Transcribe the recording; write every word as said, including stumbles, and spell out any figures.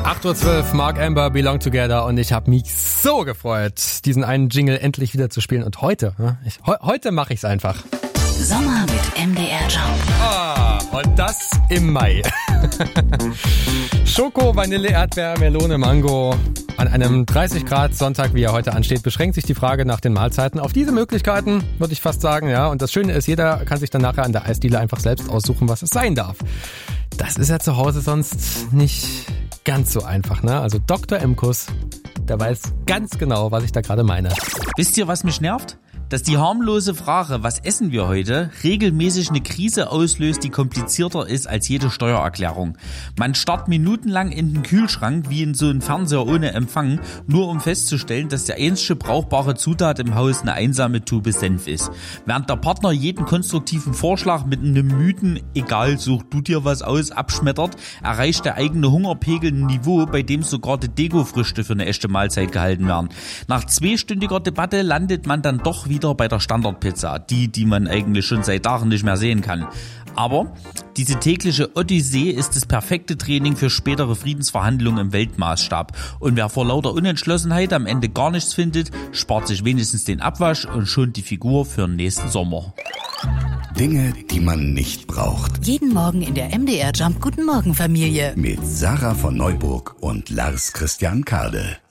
acht Uhr zwölf, Mark Amber, Belong Together, und ich habe mich so gefreut, diesen einen Jingle endlich wieder zu spielen. Und heute, ich, he, heute mache ich es einfach. Sommer mit M D R Jump. Ah, und das im Mai. Schoko, Vanille, Erdbeer, Melone, Mango. An einem dreißig Grad Sonntag, wie er heute ansteht, beschränkt sich die Frage nach den Mahlzeiten auf diese Möglichkeiten, würde ich fast sagen. Ja. Und das Schöne ist, jeder kann sich dann nachher an der Eisdiele einfach selbst aussuchen, was es sein darf. Das ist ja zu Hause sonst nicht ganz so einfach, ne? Also Doktor Emkus, der weiß ganz genau, was ich da gerade meine. Wisst ihr, was mich nervt? Dass die harmlose Frage, was essen wir heute, regelmäßig eine Krise auslöst, die komplizierter ist als jede Steuererklärung. Man starrt minutenlang in den Kühlschrank, wie in so einem Fernseher ohne Empfang, nur um festzustellen, dass der einzige brauchbare Zutat im Haus eine einsame Tube Senf ist. Während der Partner jeden konstruktiven Vorschlag mit einem müden, egal, such du dir was aus, abschmettert, erreicht der eigene Hungerpegel ein Niveau, bei dem sogar die Deko-Früchte für eine echte Mahlzeit gehalten werden. Nach zweistündiger Debatte landet man dann doch wieder bei der Standardpizza, die, die man eigentlich schon seit Tagen nicht mehr sehen kann. Aber diese tägliche Odyssee ist das perfekte Training für spätere Friedensverhandlungen im Weltmaßstab. Und wer vor lauter Unentschlossenheit am Ende gar nichts findet, spart sich wenigstens den Abwasch und schont die Figur für den nächsten Sommer. Dinge, die man nicht braucht. Jeden Morgen in der M D R Jump Guten Morgen Familie. Mit Sarah von Neuburg und Lars Christian Kade.